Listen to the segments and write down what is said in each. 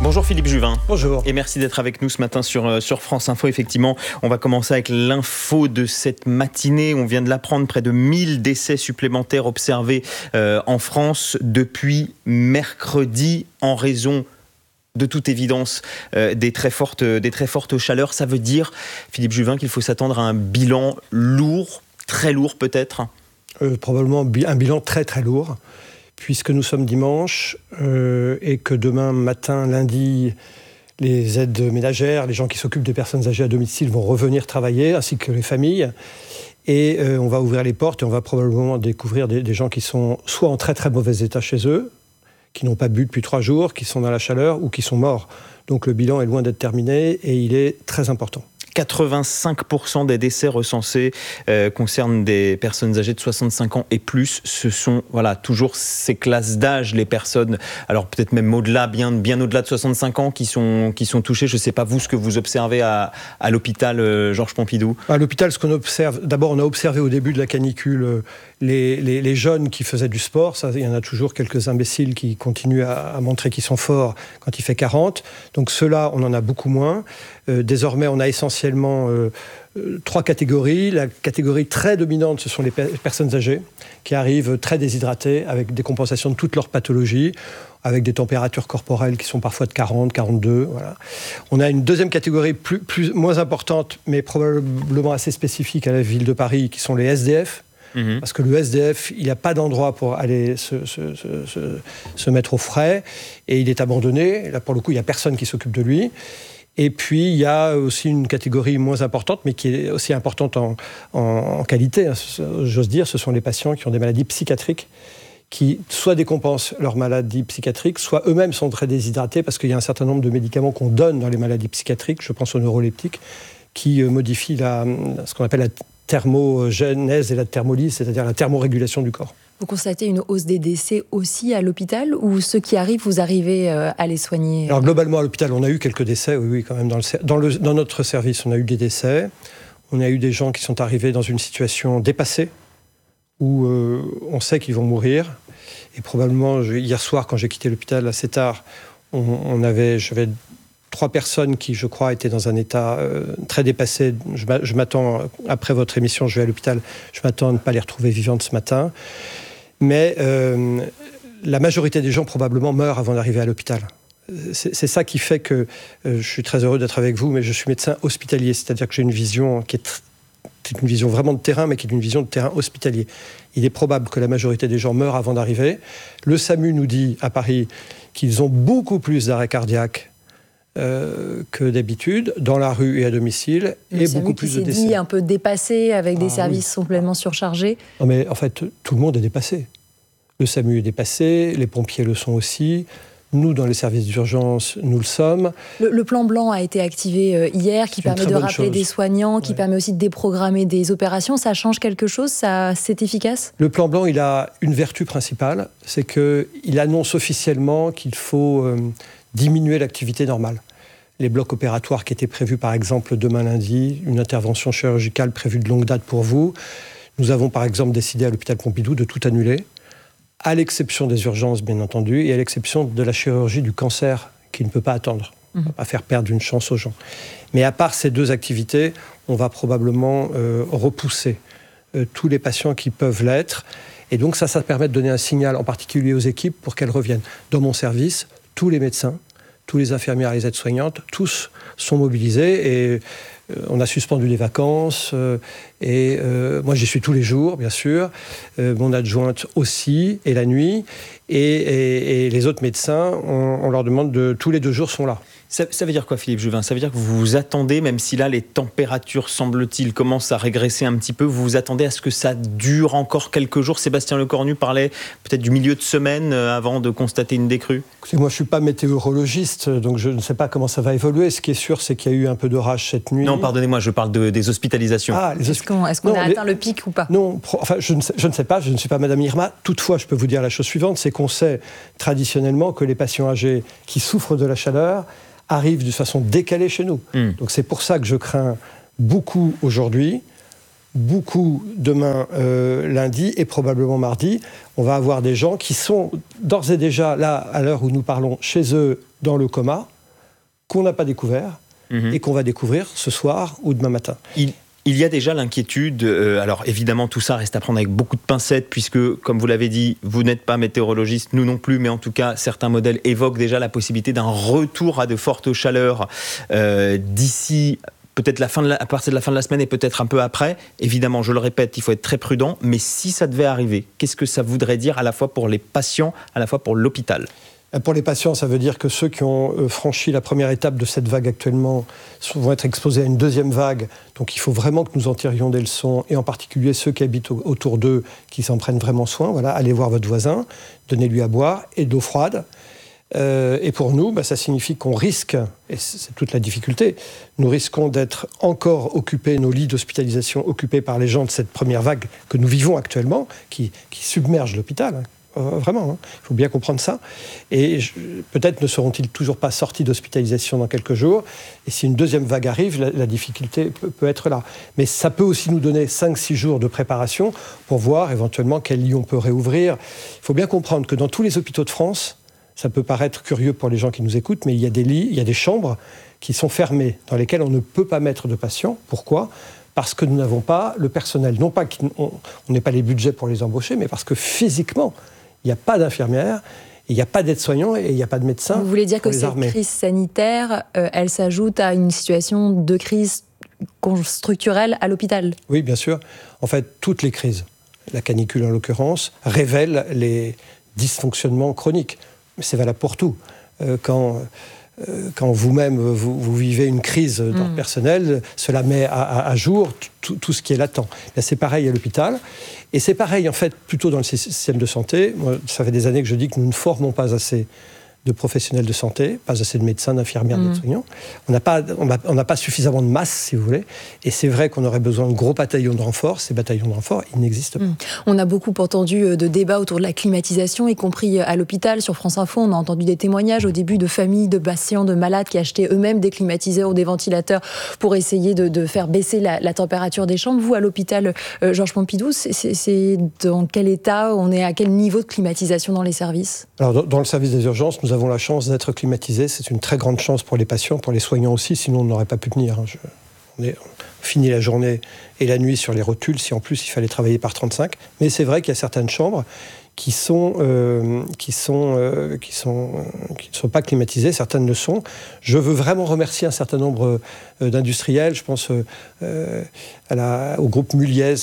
Bonjour Philippe Juvin. Bonjour. Et merci d'être avec nous ce matin sur France Info. Effectivement, on va commencer avec l'info de cette matinée. On vient de l'apprendre, près de 1000 décès supplémentaires observés en France depuis mercredi en raison de toute évidence des très fortes chaleurs. Ça veut dire, Philippe Juvin, qu'il faut s'attendre à un bilan lourd, très lourd peut-être Probablement un bilan très très lourd, puisque nous sommes dimanche et que demain matin, lundi, les aides ménagères, les gens qui s'occupent des personnes âgées à domicile vont revenir travailler, ainsi que les familles. Et on va ouvrir les portes et on va probablement découvrir des gens qui sont soit en très très mauvais état chez eux, qui n'ont pas bu depuis 3 jours, qui sont dans la chaleur ou qui sont morts. Donc le bilan est loin d'être terminé et il est très important. 85% des décès recensés concernent des personnes âgées de 65 ans et plus. Ce sont toujours ces classes d'âge, les personnes, alors peut-être même au-delà, bien au-delà de 65 ans, qui sont touchées. Je ne sais pas vous ce que vous observez à l'hôpital Georges Pompidou. À l'hôpital, ce qu'on observe, d'abord on a observé au début de la canicule les jeunes qui faisaient du sport. Ça, il y en a toujours quelques imbéciles qui continuent à montrer qu'ils sont forts quand il fait 40. Donc ceux-là, on en a beaucoup moins. Désormais, on a essentiellement 3 catégories. La catégorie très dominante, ce sont les personnes âgées qui arrivent très déshydratées, avec des compensations de toutes leurs pathologies, avec des températures corporelles qui sont parfois de 40, 42. Voilà. On a une deuxième catégorie moins importante, mais probablement assez spécifique à la ville de Paris, qui sont les SDF. Parce que le SDF, il n'a pas d'endroit pour aller se mettre au frais, et il est abandonné. Là, pour le coup, il n'y a personne qui s'occupe de lui. Et puis, il y a aussi une catégorie moins importante, mais qui est aussi importante en qualité, j'ose dire, ce sont les patients qui ont des maladies psychiatriques, qui soit décompensent leurs maladies psychiatriques, soit eux-mêmes sont très déshydratés, parce qu'il y a un certain nombre de médicaments qu'on donne dans les maladies psychiatriques, je pense aux neuroleptiques, qui modifient ce qu'on appelle la thermogénèse et la thermolyse, c'est-à-dire la thermorégulation du corps. Vous constatez une hausse des décès aussi à l'hôpital, ou ceux qui arrivent, vous arrivez à les soigner? Alors globalement à l'hôpital, on a eu quelques décès, oui quand même. Dans notre service, on a eu des décès. On a eu des gens qui sont arrivés dans une situation dépassée, où on sait qu'ils vont mourir. Et probablement, hier soir, quand j'ai quitté l'hôpital assez tard, j'avais 3 personnes qui, je crois, étaient dans un état très dépassé. Je m'attends, après votre émission, je vais à l'hôpital, je m'attends à ne pas les retrouver vivantes ce matin. Mais la majorité des gens, probablement, meurent avant d'arriver à l'hôpital. C'est ça qui fait que je suis très heureux d'être avec vous, mais je suis médecin hospitalier, c'est-à-dire que j'ai une vision qui est une vision vraiment de terrain, mais qui est une vision de terrain hospitalier. Il est probable que la majorité des gens meurent avant d'arriver. Le SAMU nous dit, à Paris, qu'ils ont beaucoup plus d'arrêts cardiaques que d'habitude, dans la rue et à domicile, et beaucoup plus de décès. Dit un peu dépassé, avec des services complètement surchargés. Non mais en fait, tout le monde est dépassé. Le SAMU est dépassé, les pompiers le sont aussi. Nous, dans les services d'urgence, nous le sommes. Le plan blanc a été activé hier, qui permet de rappeler des soignants, qui permet aussi de déprogrammer des opérations. Ça change quelque chose? C'est efficace? Le plan blanc, il a une vertu principale, c'est qu'il annonce officiellement qu'il faut diminuer l'activité normale. Les blocs opératoires qui étaient prévus, par exemple, demain lundi, une intervention chirurgicale prévue de longue date pour vous. Nous avons, par exemple, décidé à l'hôpital Pompidou de tout annuler, à l'exception des urgences, bien entendu, et à l'exception de la chirurgie du cancer, qui ne peut pas attendre. On ne va pas faire perdre une chance aux gens. Mais à part ces 2 activités, on va probablement repousser tous les patients qui peuvent l'être. Et donc ça permet de donner un signal, en particulier aux équipes, pour qu'elles reviennent. Dans mon service, tous les médecins, tous les infirmières et les aides-soignantes, tous sont mobilisés, et on a suspendu les vacances, et moi j'y suis tous les jours, bien sûr, mon adjointe aussi, et la nuit, et les autres médecins, on leur demande tous les 2 jours sont là. Ça veut dire quoi, Philippe Juvin? Ça veut dire que vous vous attendez, même si là les températures, semble-t-il, commencent à régresser un petit peu, vous vous attendez à ce que ça dure encore quelques jours? Sébastien Lecornu parlait peut-être du milieu de semaine avant de constater une décrue. Écoutez, moi je ne suis pas météorologiste, donc je ne sais pas comment ça va évoluer. Ce qui est sûr, c'est qu'il y a eu un peu d'orage cette nuit. Non, pardonnez-moi, je parle des hospitalisations. Est-ce qu'on a atteint le pic ou pas? Non, je ne sais pas, je ne suis pas Madame Irma. Toutefois, je peux vous dire la chose suivante, c'est qu'on sait traditionnellement que les patients âgés qui souffrent de la chaleur arrivent de façon décalée chez nous. Donc c'est pour ça que je crains beaucoup aujourd'hui, beaucoup demain lundi et probablement mardi. On va avoir des gens qui sont d'ores et déjà là, à l'heure où nous parlons, chez eux, dans le coma, qu'on n'a pas découvert et qu'on va découvrir ce soir ou demain matin. Il y a déjà l'inquiétude, alors évidemment tout ça reste à prendre avec beaucoup de pincettes puisque, comme vous l'avez dit, vous n'êtes pas météorologiste, nous non plus, mais en tout cas certains modèles évoquent déjà la possibilité d'un retour à de fortes chaleurs d'ici peut-être à partir de la fin de la semaine et peut-être un peu après. Évidemment, je le répète, il faut être très prudent, mais si ça devait arriver, qu'est-ce que ça voudrait dire à la fois pour les patients, à la fois pour l'hôpital ? Pour les patients, ça veut dire que ceux qui ont franchi la première étape de cette vague actuellement vont être exposés à une deuxième vague. Donc il faut vraiment que nous en tirions des leçons, et en particulier ceux qui habitent autour d'eux, qui s'en prennent vraiment soin. Voilà, allez voir votre voisin, donnez-lui à boire et de l'eau froide. Et pour nous, ça signifie qu'on risque, et c'est toute la difficulté, nous risquons d'être encore occupés, nos lits d'hospitalisation occupés par les gens de cette première vague que nous vivons actuellement, qui submerge l'hôpital. Vraiment, il faut bien comprendre ça. Et peut-être ne seront-ils toujours pas sortis d'hospitalisation dans quelques jours. Et si une deuxième vague arrive, la difficulté peut être là. Mais ça peut aussi nous donner 5-6 jours de préparation pour voir éventuellement quel lit on peut réouvrir. Il faut bien comprendre que dans tous les hôpitaux de France, ça peut paraître curieux pour les gens qui nous écoutent, mais il y a des lits, il y a des chambres qui sont fermées, dans lesquelles on ne peut pas mettre de patients. Pourquoi ? Parce que nous n'avons pas le personnel. Non pas qu'on n'ait pas les budgets pour les embaucher, mais parce que physiquement, il n'y a pas d'infirmières, il n'y a pas d'aide-soignants et il n'y a pas de médecins. Vous voulez dire que cette crise sanitaire, elle s'ajoute à une situation de crise structurelle à l'hôpital ? Oui, bien sûr. En fait, toutes les crises, la canicule en l'occurrence, révèlent les dysfonctionnements chroniques. Mais c'est valable pour tout. Quand vous-même, vous vivez une crise d'ordre personnel, cela met à jour tout ce qui est latent. Là, c'est pareil à l'hôpital. Et c'est pareil, en fait, plutôt dans le système de santé. Moi, ça fait des années que je dis que nous ne formons pas assez de professionnels de santé, pas assez de médecins, d'infirmières, d'aides-soignants. On n'a pas suffisamment de masse, si vous voulez. Et c'est vrai qu'on aurait besoin de gros bataillons de renfort. Ces bataillons de renfort, ils n'existent pas. On a beaucoup entendu de débats autour de la climatisation, y compris à l'hôpital. Sur France Info, on a entendu des témoignages au début de familles, de patients, de malades qui achetaient eux-mêmes des climatiseurs ou des ventilateurs pour essayer de faire baisser la température des chambres. Vous, à l'hôpital Georges Pompidou, c'est dans quel état, on est à quel niveau de climatisation dans les services ? Alors, dans le service des urgences, nous avons la chance d'être climatisés. C'est une très grande chance pour les patients, pour les soignants aussi, sinon on n'aurait pas pu tenir. On finit la journée et la nuit sur les rotules, si en plus il fallait travailler par 35. Mais c'est vrai qu'il y a certaines chambres qui ne sont pas climatisées, certaines le sont. Je veux vraiment remercier un certain nombre d'industriels, je pense au groupe Muliez,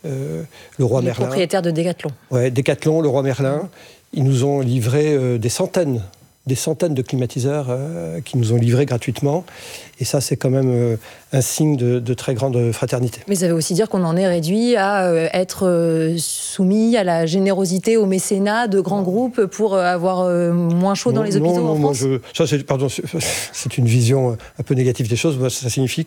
Leroy Merlin. Propriétaire de Decathlon. Ouais, Decathlon, Leroy Merlin. Ils nous ont livré des centaines de climatiseurs qui nous ont livrés gratuitement. Et ça, c'est quand même un signe de très grande fraternité. Mais ça veut aussi dire qu'on en est réduit à être soumis à la générosité, au mécénat de grands groupes pour avoir moins chaud dans les hôpitaux en France. C'est une vision un peu négative des choses. Ça signifie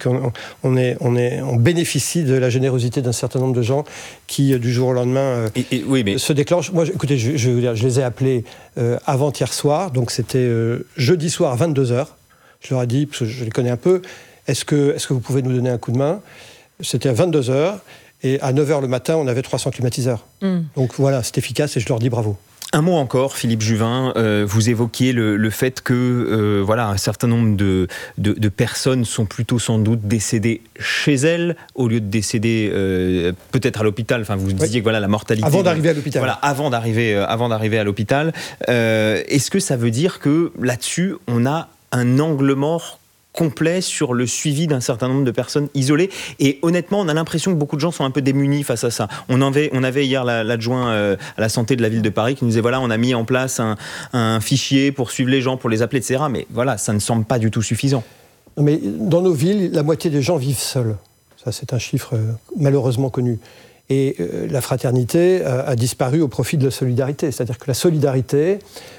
qu'on bénéficie de la générosité d'un certain nombre de gens qui, du jour au lendemain, se déclenchent. Moi, écoutez, je les ai appelés avant-hier soir, donc c'était jeudi soir à 22h. Je leur ai dit, parce que je les connais un peu, est-ce que vous pouvez nous donner un coup de main ? C'était à 22h, et à 9h le matin, on avait 300 climatiseurs. Donc voilà, c'est efficace, et je leur dis bravo. Un mot encore, Philippe Juvin, vous évoquiez le fait que un certain nombre de personnes sont plutôt sans doute décédées chez elles, au lieu de décéder peut-être à l'hôpital. Enfin, vous disiez que la mortalité... Avant d'arriver à l'hôpital. Voilà, avant d'arriver à l'hôpital. Est-ce que ça veut dire que là-dessus, on a un angle mort complet sur le suivi d'un certain nombre de personnes isolées? Et honnêtement, on a l'impression que beaucoup de gens sont un peu démunis face à ça. On avait hier l'adjoint à la santé de la ville de Paris qui nous disait on a mis en place un fichier pour suivre les gens, pour les appeler, etc. Mais ça ne semble pas du tout suffisant. Mais dans nos villes, la moitié des gens vivent seuls. Ça, c'est un chiffre malheureusement connu. Et la fraternité a disparu au profit de la solidarité. C'est-à-dire que la solidarité,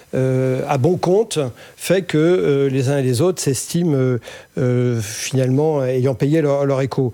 à bon compte, fait que les uns et les autres s'estiment finalement ayant payé leur écho.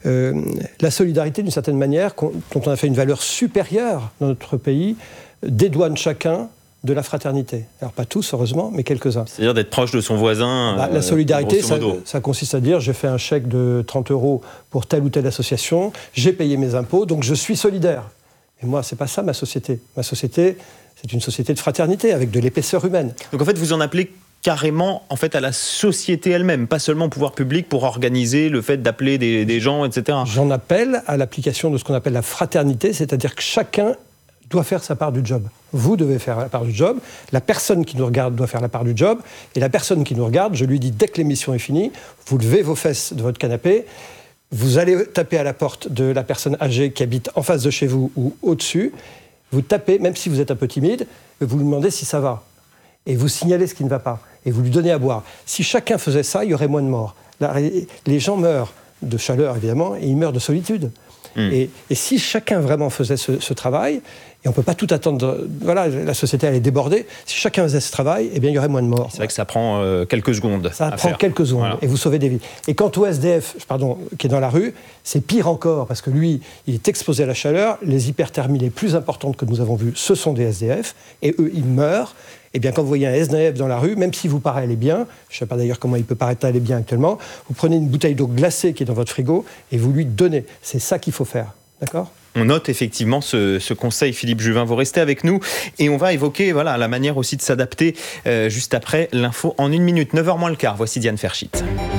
La solidarité, d'une certaine manière, dont on a fait une valeur supérieure dans notre pays, dédouane chacun de la fraternité. Alors pas tous, heureusement, mais quelques-uns. C'est-à-dire d'être proche de son voisin. La solidarité, ça consiste à dire j'ai fait un chèque de 30 € pour telle ou telle association, j'ai payé mes impôts, donc je suis solidaire. Et moi, c'est pas ça ma société. Ma société, c'est une société de fraternité, avec de l'épaisseur humaine. Donc en fait, vous en appelez carrément en fait à la société elle-même, pas seulement au pouvoir public pour organiser le fait d'appeler des gens, etc. J'en appelle à l'application de ce qu'on appelle la fraternité, c'est-à-dire que chacun doit faire sa part du job. Vous devez faire la part du job, la personne qui nous regarde doit faire la part du job, et la personne qui nous regarde, je lui dis dès que l'émission est finie, vous levez vos fesses de votre canapé, vous allez taper à la porte de la personne âgée qui habite en face de chez vous ou au-dessus, vous tapez, même si vous êtes un peu timide, vous lui demandez si ça va. Et vous signalez ce qui ne va pas. Et vous lui donnez à boire. Si chacun faisait ça, il y aurait moins de morts. Là, les gens meurent de chaleur, évidemment, et ils meurent de solitude. Et si chacun vraiment faisait ce travail, et on ne peut pas tout attendre, voilà, la société elle est débordée, si chacun faisait ce travail, eh bien, il y aurait moins de morts. C'est vrai que ça prend quelques secondes. Ça prend quelques secondes, voilà. Et vous sauvez des vies. Et quant au SDF, qui est dans la rue, c'est pire encore, parce que lui, il est exposé à la chaleur, les hyperthermies les plus importantes que nous avons vues, ce sont des SDF, et eux, ils meurent. Eh bien, quand vous voyez un SDF dans la rue, même si vous paraît aller bien, je ne sais pas d'ailleurs comment il peut paraître aller bien actuellement, vous prenez une bouteille d'eau glacée qui est dans votre frigo et vous lui donnez. C'est ça qu'il faut faire. D'accord ? On note effectivement ce conseil, Philippe Juvin. Vous restez avec nous et on va évoquer la manière aussi de s'adapter juste après l'info en 1 minute. 9h moins le quart, voici Diane Ferchit.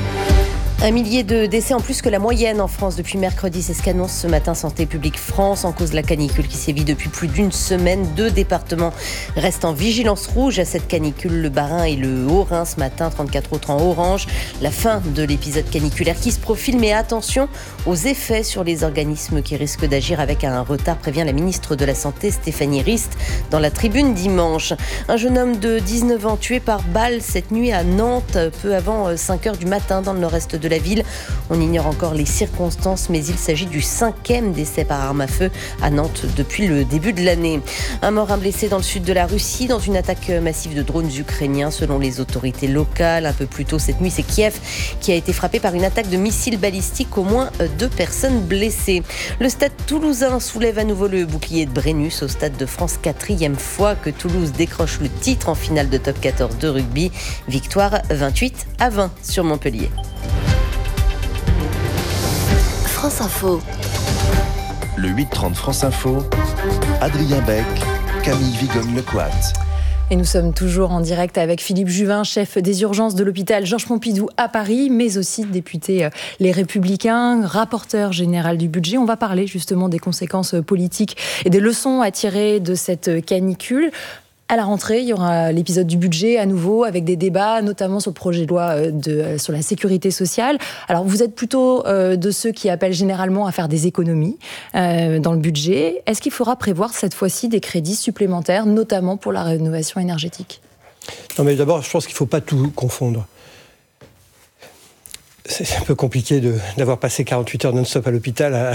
1 millier de décès en plus que la moyenne en France depuis mercredi, c'est ce qu'annonce ce matin Santé publique France en cause de la canicule qui sévit depuis plus d'une semaine. 2 départements restent en vigilance rouge à cette canicule, le Bas-Rhin et le Haut-Rhin ce matin, 34 autres en orange. La fin de l'épisode caniculaire qui se profile, mais attention aux effets sur les organismes qui risquent d'agir avec un retard, prévient la ministre de la Santé Stéphanie Rist dans la Tribune dimanche. Un jeune homme de 19 ans tué par balle cette nuit à Nantes, peu avant 5h du matin dans le nord-est de la ville. On ignore encore les circonstances, mais il s'agit du 5e décès par arme à feu à Nantes depuis le début de l'année. Un mort, un blessé dans le sud de la Russie, dans une attaque massive de drones ukrainiens, selon les autorités locales. Un peu plus tôt cette nuit, c'est Kiev qui a été frappé par une attaque de missiles balistiques, au moins 2 personnes blessées. Le Stade toulousain soulève à nouveau le bouclier de Brennus au Stade de France, 4e fois que Toulouse décroche le titre en finale de top 14 de rugby. Victoire 28-20 sur Montpellier. France Info. Le 8h30 France Info, Adrien Beck, Camille Vigogne-Lecoat. Et nous sommes toujours en direct avec Philippe Juvin, chef des urgences de l'hôpital Georges Pompidou à Paris, mais aussi député Les Républicains, rapporteur général du budget. On va parler justement des conséquences politiques et des leçons à tirer de cette canicule. À la rentrée, il y aura l'épisode du budget à nouveau avec des débats, notamment sur le projet de loi sur la sécurité sociale. Alors, vous êtes plutôt de ceux qui appellent généralement à faire des économies dans le budget. Est-ce qu'il faudra prévoir cette fois-ci des crédits supplémentaires, notamment pour la rénovation énergétique ? Non, mais d'abord, je pense qu'il ne faut pas tout confondre. C'est un peu compliqué d'avoir passé 48 heures non-stop à l'hôpital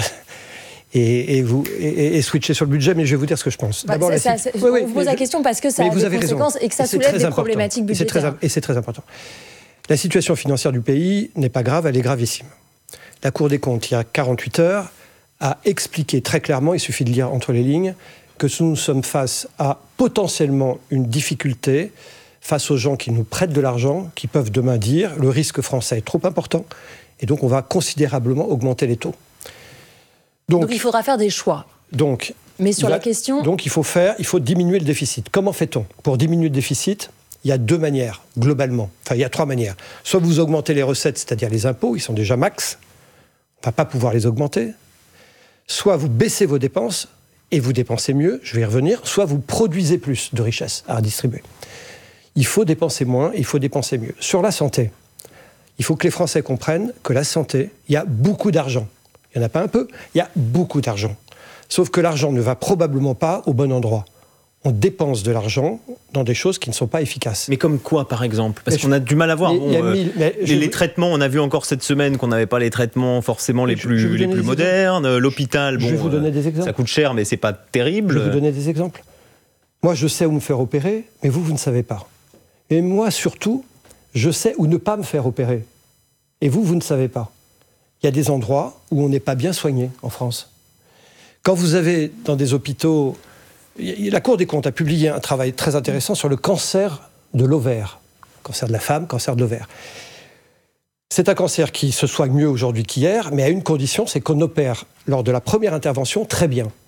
et switcher sur le budget, mais je vais vous dire ce que je pense. D'abord, on vous pose la question parce que ça a des conséquences et que ça soulève des problématiques budgétaires. Et c'est très important. La situation financière du pays n'est pas grave, elle est gravissime. La Cour des comptes, il y a 48 heures, a expliqué très clairement, il suffit de lire entre les lignes, que nous sommes face à potentiellement une difficulté face aux gens qui nous prêtent de l'argent, qui peuvent demain dire le risque français est trop important et donc on va considérablement augmenter les taux. Donc il faudra faire des choix. Mais sur la question... Donc il faut diminuer le déficit. Comment fait-on ? Pour diminuer le déficit, il y a 2 manières, globalement. Enfin, il y a 3 manières. Soit vous augmentez les recettes, c'est-à-dire les impôts, ils sont déjà max, on ne va pas pouvoir les augmenter. Soit vous baissez vos dépenses, et vous dépensez mieux, je vais y revenir, soit vous produisez plus de richesses à redistribuer. Il faut dépenser moins, il faut dépenser mieux. Sur la santé, il faut que les Français comprennent que la santé, il y a beaucoup d'argent. Il n'y en a pas un peu, il y a beaucoup d'argent. Sauf que l'argent ne va probablement pas au bon endroit. On dépense de l'argent dans des choses qui ne sont pas efficaces. Mais comme quoi, par exemple ? Parce qu'on a du mal à voir. Les traitements, on a vu encore cette semaine qu'on n'avait pas les traitements forcément les plus modernes. L'hôpital, je vais vous donner des exemples. Ça coûte cher, mais c'est pas terrible. Je vais vous donner des exemples. Moi, je sais où me faire opérer, mais vous ne savez pas. Et moi, surtout, je sais où ne pas me faire opérer. Et vous ne savez pas. Il y a des endroits où on n'est pas bien soigné en France. Quand vous avez dans des hôpitaux... La Cour des comptes a publié un travail très intéressant sur le cancer de l'ovaire. Cancer de la femme, cancer de l'ovaire. C'est un cancer qui se soigne mieux aujourd'hui qu'hier, mais à une condition, c'est qu'on opère lors de la première intervention très bien.